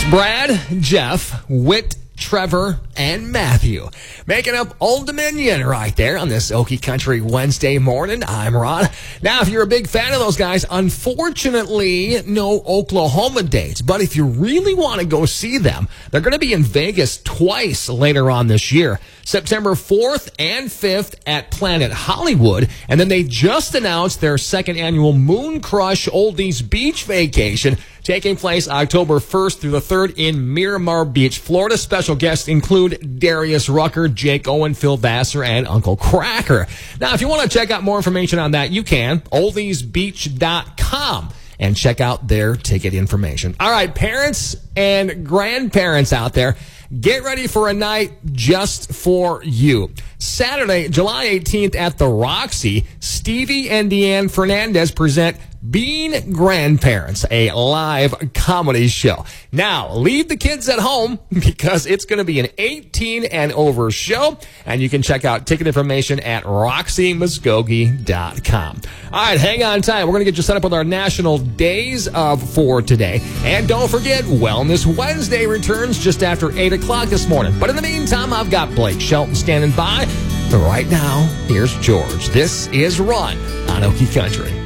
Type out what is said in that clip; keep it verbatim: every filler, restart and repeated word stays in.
Brad, Jeff, Whit, Trevor, and Matthew making up Old Dominion right there on this Okie Country Wednesday morning. I'm Ron. Now, if you're a big fan of those guys, unfortunately, no Oklahoma dates. But if you really want to go see them, they're going to be in Vegas twice later on this year. September fourth and fifth at Planet Hollywood. And then they just announced their second annual Moon Crush Oldies Beach Vacation, taking place October first through the third in Miramar Beach, Florida. Special guests include Darius Rucker, Jake Owen, Phil Vassar, and Uncle Cracker. Now, if you want to check out more information on that, you can. oldies beach dot com. And check out their ticket information. All right, parents and grandparents out there, get ready for a night just for you. Saturday, July eighteenth at the Roxy, Stevie and Deanne Fernandez present Being Grandparents, a live comedy show. Now, leave the kids at home because it's going to be an eighteen and over show, and you can check out ticket information at roxy muskogee dot com. All right, hang on tight. We're going to get you set up with our national days of for today. And don't forget, Wellness Wednesday returns just after eight o'clock this morning. But in the meantime, I've got Blake Shelton standing by. But right now, here's George. This is Run on Okie Country.